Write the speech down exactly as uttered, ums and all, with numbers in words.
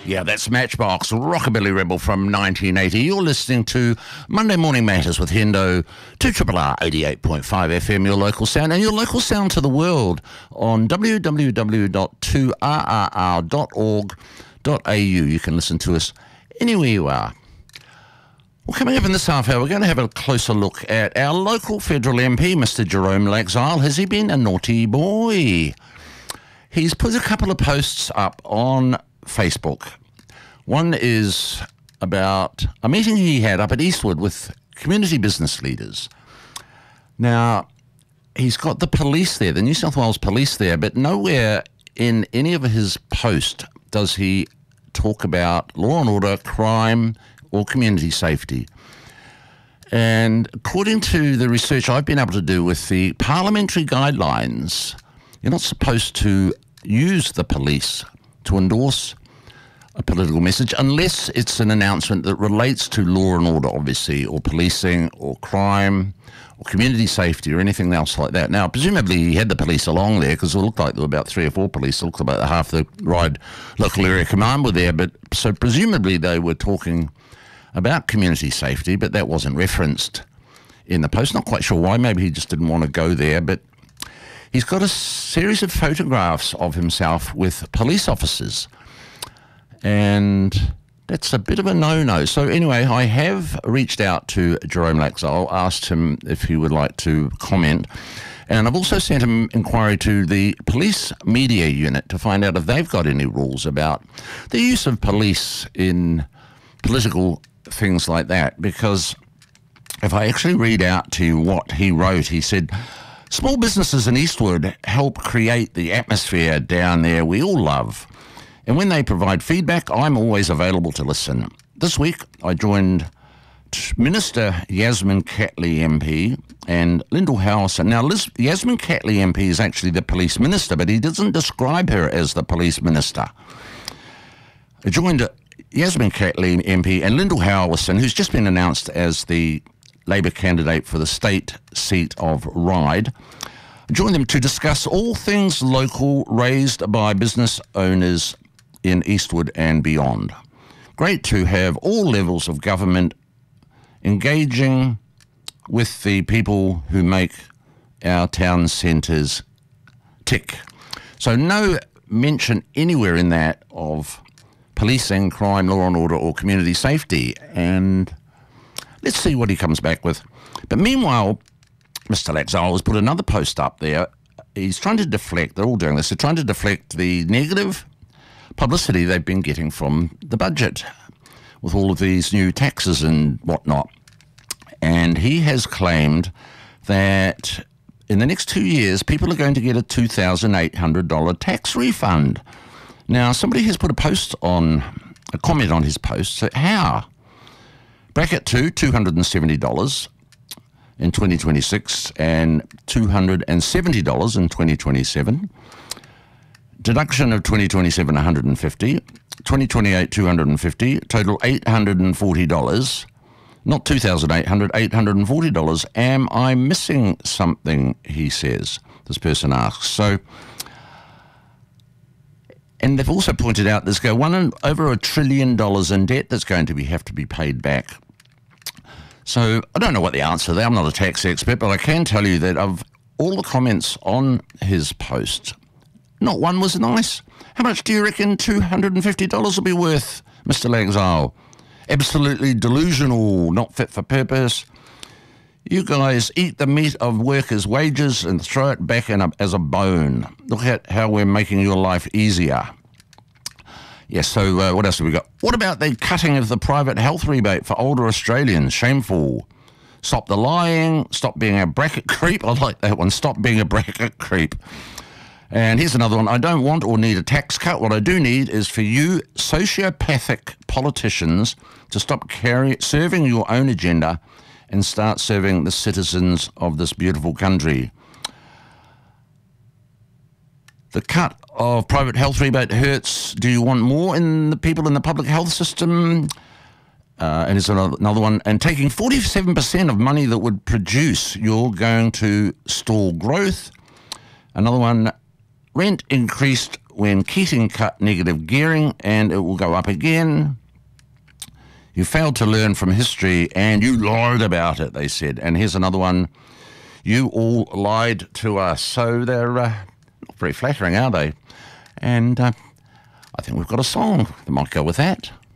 Yeah, that's Matchbox, Rockabilly Rebel from nineteen eighty. You're listening to Monday Morning Matters with Hendo, two R R R eighty-eight point five F M, your local sound, and your local sound to the world on w w w dot two r r r dot org dot a u. You can listen to us anywhere you are. Well, coming up in this half hour, we're going to have a closer look at our local federal M P, Mister Jerome Laxale. Has he been a naughty boy? He's put a couple of posts up on Facebook. One is about a meeting he had up at Eastwood with community business leaders. Now, he's got the police there, the New South Wales police there, but nowhere in any of his posts does he talk about law and order, crime, or community safety. And according to the research I've been able to do with the parliamentary guidelines, you're not supposed to use the police to endorse a political message unless it's an announcement that relates to law and order, obviously, or policing, or crime, or community safety, or anything else like that. Now, presumably he had the police along there, because it looked like there were about three or four police. It looked about half the Ryde Local Area Command were there, but so presumably they were talking about community safety, but that wasn't referenced in the post. Not quite sure why. Maybe he just didn't want to go there, but he's got a series of photographs of himself with police officers, and that's a bit of a no-no. So anyway, I have reached out to Jerome Laxale, asked him if he would like to comment, and I've also sent him inquiry to the police media unit to find out if they've got any rules about the use of police in political things like that, because if I actually read out to you what he wrote, he said, "Small businesses in Eastwood help create the atmosphere down there we all love. And when they provide feedback, I'm always available to listen. This week, I joined Minister Yasmin Catley M P and Lyndall Howson." Now, Liz, Yasmin Catley M P is actually the police minister, but he doesn't describe her as the police minister. I joined Yasmin Catley M P and Lyndall Howson, who's just been announced as the Labor candidate for the state seat of Ryde. I joined them to discuss all things local raised by business owners in Eastwood and beyond. Great to have all levels of government engaging with the people who make our town centres tick. So no mention anywhere in that of policing, crime, law and order, or community safety. And let's see what he comes back with. But meanwhile, Mister Laxale has put another post up there. He's trying to deflect, they're all doing this, they're trying to deflect the negative publicity they've been getting from the budget with all of these new taxes and whatnot. And he has claimed that in the next two years, people are going to get a two thousand eight hundred dollars tax refund. Now, somebody has put a post on, a comment on his post, so how? Bracket two, two hundred seventy dollars in twenty twenty-six and two hundred seventy dollars in twenty twenty-seven. Deduction of twenty twenty-seven, one hundred fifty dollars. twenty twenty-eight, two hundred fifty dollars. Total eight hundred forty dollars. Not two thousand eight hundred dollars, eight hundred forty dollars. Am I missing something, he says, this person asks. So, and they've also pointed out there's go one and over a trillion dollars in debt that's going to be have to be paid back. So I don't know what the answer there. I'm not a tax expert, but I can tell you that of all the comments on his post, not one was nice. How much do you reckon two hundred fifty dollars will be worth, Mister Laxale? Absolutely delusional, not fit for purpose. You guys eat the meat of workers' wages and throw it back in a, as a bone. Look at how we're making your life easier. Yes, so uh, what else have we got? What about the cutting of the private health rebate for older Australians? Shameful. Stop the lying. Stop being a bracket creep. I like that one. Stop being a bracket creep. And here's another one. I don't want or need a tax cut. What I do need is for you sociopathic politicians to stop carry, serving your own agenda and start serving the citizens of this beautiful country. The cut of private health rebate hurts. Do you want more in the people in the public health system? Uh, and here's another, another one. And taking forty-seven percent of money that would produce, you're going to stall growth. Another one. Rent increased when Keating cut negative gearing, and it will go up again. You failed to learn from history and you lied about it, they said. And here's another one. You all lied to us. So they're uh, not very flattering, are they? And uh, I think we've got a song that might go with that.